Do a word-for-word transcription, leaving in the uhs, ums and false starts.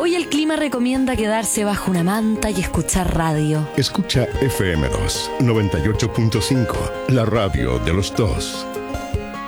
Hoy el clima recomienda quedarse bajo una manta y escuchar radio. Escucha F M dos, noventa y ocho punto cinco, la radio de los dos.